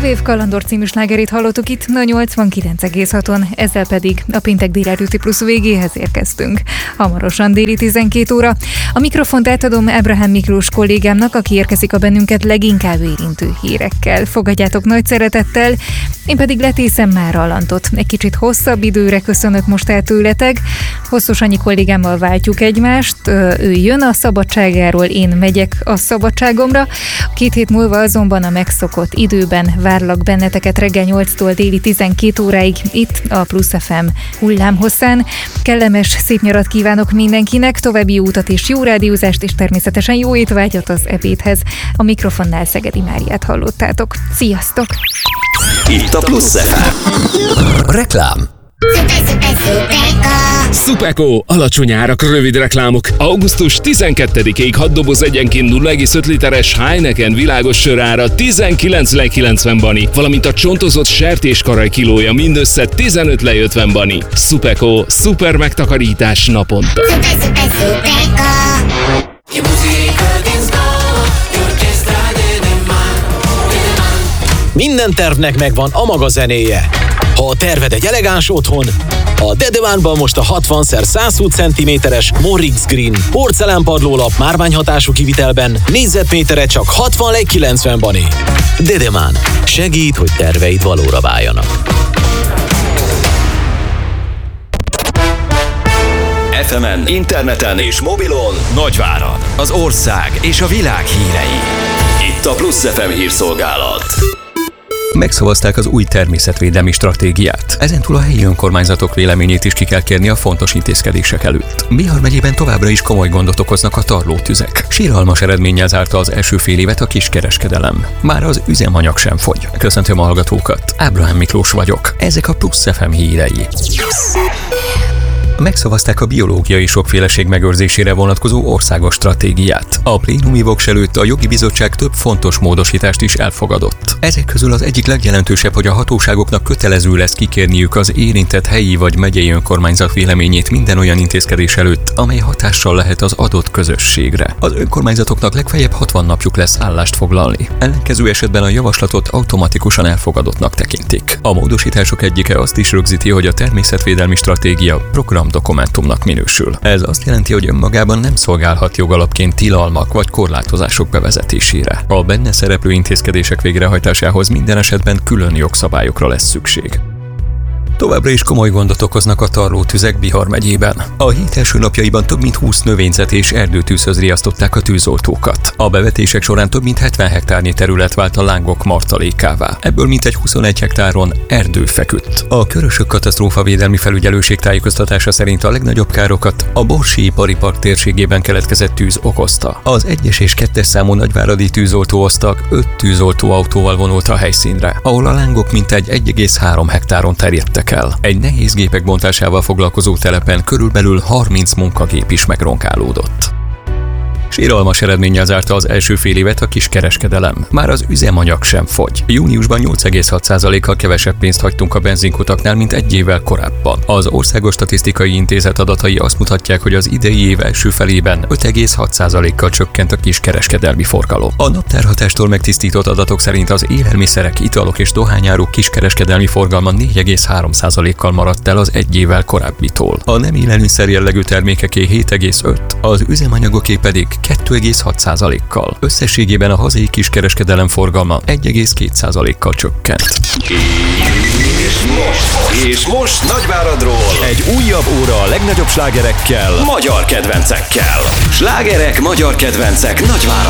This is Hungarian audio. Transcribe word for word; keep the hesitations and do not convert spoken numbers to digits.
Love Wave Kalandor című slágerét hallottuk itt a nyolcvankilenc egész haton, ezzel pedig a péntek délelőtti plusz végéhez érkeztünk. Hamarosan déli tizenkét óra. A mikrofont átadom Ábrahám Miklós kollégámnak, aki érkezik a bennünket leginkább érintő hírekkel. Fogadjátok nagy szeretettel, én pedig letészem már a lantot. Egy kicsit hosszabb időre köszönök most el tőletek. Hosszos Annyi kollégámmal váltjuk egymást, ő jön a szabadságáról, én megyek a szabadságomra. Két hét múlva azonban a megszokott időben várlak benneteket reggel nyolctól déli tizenkét óráig itt a Plusz ef em hullámhosszán. Kellemes, szép nyarat kívánok mindenkinek, további jó utat és jó rádiózást, és természetesen jó étvágyat az ebédhez. A mikrofonnál Szegedi Máriát hallottátok. Sziasztok! Itt a Plusz ef em. Reklám. Szupeko, alacsony árak, rövid reklámok. augusztus tizenkettedikéig hat doboz egyenként nulla egész öt literes Heineken világos sör ára tizenkilenc lej kilencven bani, valamint a csontozott sertéskaraj kilója mindössze tizenöt lej ötven bani. Szupeko, szuper megtakarítás naponta. Minden tervnek megvan a maga zenéje. Ha a terved egy elegáns otthon, a Dedemánban most a hatvan szer százhúsz centiméteres Morix Green porcelánpadlólap márványhatású kivitelben négyzetméterre csak hatvan lej kilencven bani. Dedemán. Segít, hogy terveid valóra váljanak. ef emen, interneten és mobilon Nagyvárad, az ország és a világ hírei. Itt a Plusz ef em hírszolgálat. Megszavazták az új természetvédelmi stratégiát. Ezentúl a helyi önkormányzatok véleményét is ki kell kérni a fontos intézkedések előtt. Bihar megyében továbbra is komoly gondot okoznak a tarlótüzek. Síralmas eredménnyel zárta az első fél évet a kiskereskedelem. Már az üzemanyag sem fogy. Köszöntöm a hallgatókat, Ábrahám Miklós vagyok. Ezek a Plusz ef em hírei. Megszavazták a biológiai sokféleség megőrzésére vonatkozó országos stratégiát. A plénumi voks előtt a jogi bizottság több fontos módosítást is elfogadott. Ezek közül az egyik legjelentősebb, hogy a hatóságoknak kötelező lesz kikérniük az érintett helyi vagy megyei önkormányzat véleményét minden olyan intézkedés előtt, amely hatással lehet az adott közösségre. Az önkormányzatoknak legfeljebb hatvan napjuk lesz állást foglalni. Ellenkező esetben a javaslatot automatikusan elfogadottnak tekintik. A módosítások egyike azt is rögzíti, hogy a természetvédelmi stratégia program dokumentumnak minősül. Ez azt jelenti, hogy önmagában nem szolgálhat jogalapként tilalmak vagy korlátozások bevezetésére. A benne szereplő intézkedések végrehajtásához minden esetben külön jogszabályokra lesz szükség. Továbbra is komoly gondot okoznak a tarlótüzek Bihar megyében. A hét első napjaiban több mint húsz növényzet és erdőtűzhöz riasztották a tűzoltókat. A bevetések során több mint hetven hektárnyi terület vált a lángok martalékává. Ebből mintegy huszonegy hektáron erdő feküdt. A Körösök Katasztrófavédelmi Felügyelőség tájékoztatása szerint a legnagyobb károkat a Borsi ipari park térségében keletkezett tűz okozta. Az egyes és kettes számú nagyváradi tűzoltóosztag öt tűzoltóautóval vonult a helyszínre, ahol a lángok mintegy egy egész három hektáron terjedtek el. Egy nehéz gépek bontásával foglalkozó telepen körülbelül harminc munkagép is megronkálódott. Síralmas eredménnyel zárta az első fél évet a kiskereskedelem. Már az üzemanyag sem fogy. Júniusban nyolc egész hat százalékkal kevesebb pénzt hagytunk a benzinkutaknál, mint egy évvel korábban. Az Országos Statisztikai Intézet adatai azt mutatják, hogy az idei év első felében öt egész hat százalékkal csökkent a kiskereskedelmi forgalom. A naptárhatástól megtisztított adatok szerint az élelmiszerek, italok és dohányáruk kiskereskedelmi forgalma négy egész három százalékkal maradt el az egy évvel korábbitól. A nem élelmiszer jellegű termékeké hét egész öt, az üzemanyagoké pedig kettő egész hat százalékkal. Összességében a hazai kiskereskedelem forgalma egy egész két százalékkal csökkent. És most, és most Nagyváradról egy újabb óra a legnagyobb slágerekkel, magyar kedvencekkel. Slágerek, magyar kedvencek Nagyváradról.